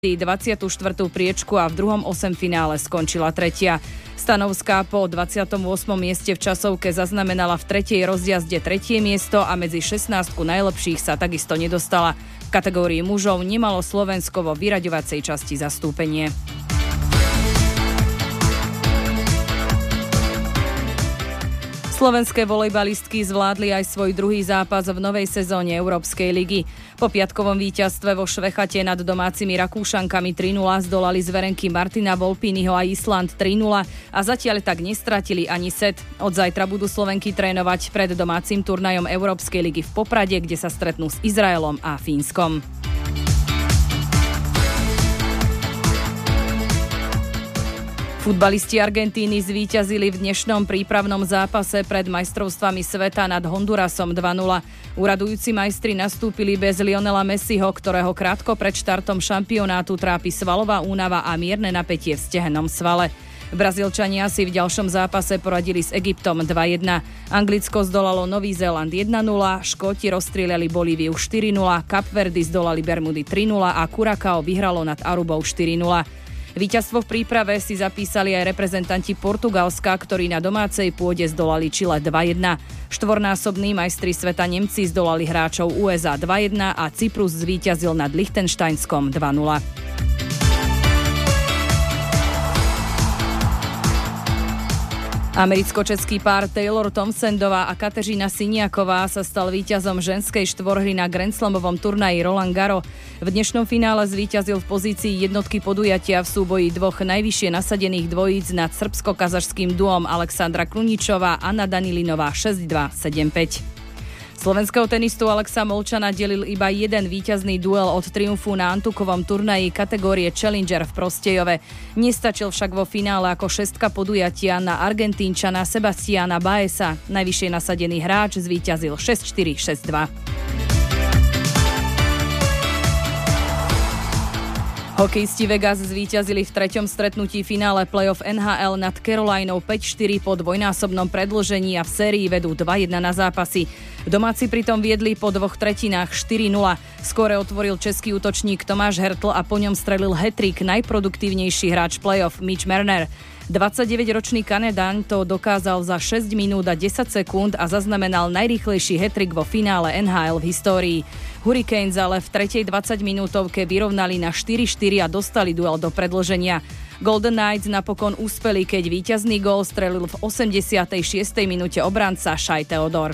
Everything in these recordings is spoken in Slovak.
24. priečku a v druhom 8 finále skončila 3. Stanovská po 28. mieste v časovke zaznamenala v 3. rozjazde 3. miesto a medzi 16 najlepších sa takisto nedostala. V kategórii mužov nemalo Slovensko vo vyraďovacej časti zastúpenie. Slovenské volejbalistky zvládli aj svoj druhý zápas v novej sezóne Európskej ligy. Po piatkovom víťazstve vo Švechate nad domácimi Rakúšankami 3-0 zdolali zverenky Martina Volpiniho a Island 3-0 a zatiaľ tak nestratili ani set. Od zajtra budú Slovenky trénovať pred domácim turnajom Európskej ligy v Poprade, kde sa stretnú s Izraelom a Fínskom. Futbalisti Argentíny zvíťazili v dnešnom prípravnom zápase pred majstrovstvami sveta nad Hondurasom 2-0. Uradujúci majstri nastúpili bez Lionela Messiho, ktorého krátko pred štartom šampionátu trápi svalová únava a mierne napätie v stehennom svale. Brazílčania si v ďalšom zápase poradili s Egyptom 2-1. Anglicko zdolalo Nový Zéland 1-0, Škóti rozstrieľali Bolíviu 4-0, Kapverdy zdolali Bermudy 3-0 a Curacao vyhralo nad Arubou 4-0. Víťazstvo v príprave si zapísali aj reprezentanti Portugalska, ktorí na domácej pôde zdolali Čile 2-1. Štvornásobní majstri sveta Nemci zdolali hráčov USA 2-1 a Cyprus zvíťazil nad Lichtenštajnskom 2-0. Americko-český pár Taylor Townsendová a Kateřina Siniaková sa stal víťazom ženskej štvorhry na Grand Slamovom turnaji Roland Garros. V dnešnom finále zvíťazil v pozícii jednotky podujatia v súboji dvoch najvyššie nasadených dvojíc nad srbsko-kazašským duom Alexandra Kruničová a Anna Danilinová 6-2, 7-5. Slovenského tenistu Alexa Molčana delil iba jeden víťazný duel od triumfu na Antukovom turnaji kategórie Challenger v Prostejove. Nestačil však vo finále ako šestka podujatia na Argentínčana Sebastiana Baeza. Najvyššie nasadený hráč zvíťazil 6-4, 6-2. Hokejisti Vegas zvíťazili v treťom stretnutí finále play-off NHL nad Carolinou 5-4 po dvojnásobnom predĺžení a v sérii vedú 2-1 na zápasy. Domáci pritom viedli po dvoch tretinách 4-0. Skóre otvoril český útočník Tomáš Hertl a po ňom strelil hat-trick najproduktívnejší hráč play-off Mitch Marner. 29-ročný Kanaďan to dokázal za 6 minút a 10 sekúnd a zaznamenal najrýchlejší hat-trick vo finále NHL v histórii. Hurricanes ale v tretej 20-minútovke vyrovnali na 4-4 a dostali duel do predĺženia. Golden Knights napokon úspeli, keď víťazný gól strelil v 86. minúte obranca Shai Theodore.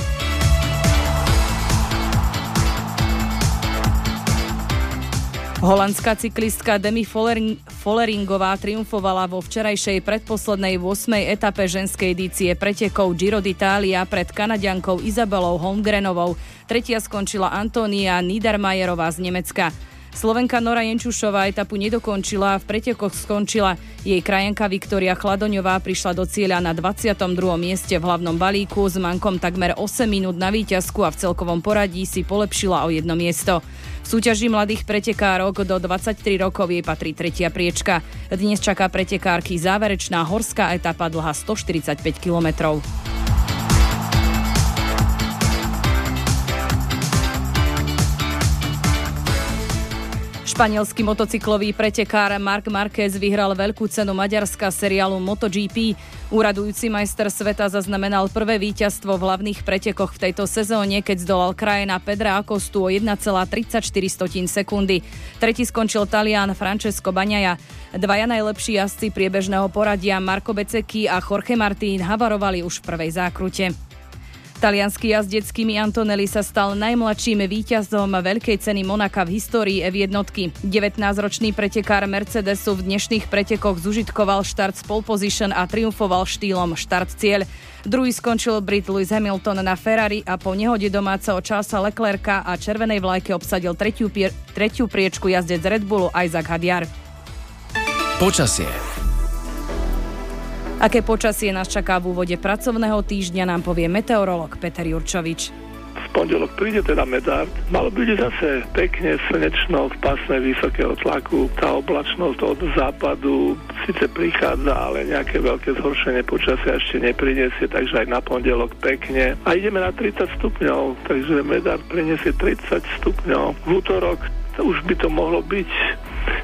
Holandská cyklistka Demi Volleringová triumfovala vo včerajšej predposlednej 8. etape ženskej edície pretekov Giro d'Italia pred Kanaďankou Izabelou Holmgrenovou. Tretia skončila Antónia Niedermayerová z Nemecka. Slovenka Nora Jenčušová etapu nedokončila a v pretekoch skončila. Jej krajanka Viktória Chladoňová prišla do cieľa na 22. mieste v hlavnom balíku s mankom takmer 8 minút na víťazku a v celkovom poradí si polepšila o jedno miesto. V súťaži mladých pretekárok do 23 rokov jej patrí tretia priečka. Dnes čaká pretekárky záverečná horská etapa dlhá 145 kilometrov. Španielský motocyklový pretekár Marc Márquez vyhral veľkú cenu Maďarska seriálu MotoGP. Úradujúci majster sveta zaznamenal prvé víťazstvo v hlavných pretekoch v tejto sezóne, keď zdolal krajina Pedra Acostu o 1,34 sekundy. Tretí skončil Talian Francesco Bagnaia. Dvaja najlepší jazdci priebežného poradia Marco Bezzecchi a Jorge Martín havarovali už v prvej zákrute. Taliansky jazdec Kimi Antonelli sa stal najmladším víťazom veľkej ceny Monaka v histórii F1. 19-ročný pretekár Mercedesu v dnešných pretekoch zužitkoval štart z pole position a triumfoval štýlom štart cieľ. Druhý skončil Brit Lewis Hamilton na Ferrari a po nehode domáceho Charlesa Leclerca a červenej vlajke obsadil tretiu priečku jazdec Red Bullu Isaac Hadjar. Počasie. Aké počasie nás čaká v úvode pracovného týždňa, nám povie meteorológ Peter Jurčovič. V pondelok príde teda medard. Malo byť zase pekne slnečno v pásme vysokého tlaku. Tá oblačnosť od západu síce prichádza, ale nejaké veľké zhoršenie počasia ešte neprinesie, takže aj na pondelok pekne. A ideme na 30 stupňov, takže medard prinesie 30 stupňov. V útorok už by to mohlo byť